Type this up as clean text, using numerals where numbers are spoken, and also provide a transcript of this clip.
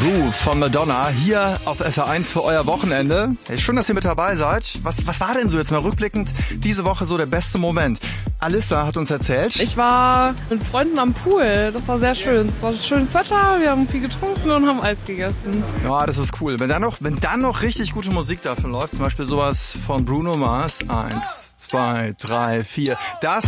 Groove von Madonna hier auf SR1 für euer Wochenende. Hey, schön, dass ihr mit dabei seid. Was war denn so jetzt mal rückblickend diese Woche so der beste Moment? Alissa hat uns erzählt. Ich war mit Freunden am Pool. Das war sehr schön. Es war schönes Wetter, wir haben viel getrunken und haben Eis gegessen. Ja, das ist cool. Wenn dann noch richtig gute Musik dafür läuft, zum Beispiel sowas von Bruno Mars, 1, 2, 3, 4. Das